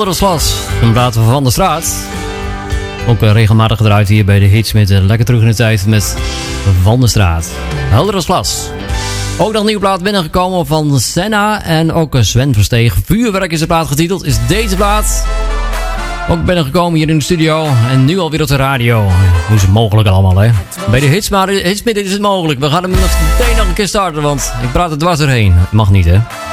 Heldere Glas. Een plaat van de straat. Ook regelmatig gedraaid hier bij de hits met lekker terug in de tijd met Van der Straat. Heldere Glas. Ook nog een nieuwe plaat binnengekomen van Senna en ook Sven Versteeg. Vuurwerk is de plaat getiteld, is deze plaat. Ook binnengekomen hier in de studio en nu alweer op de radio. Hoe is het mogelijk allemaal, hè? Bij de hitsmidden is het mogelijk. We gaan hem meteen nog een keer starten, want ik praat er dwars doorheen. Het mag niet, hè?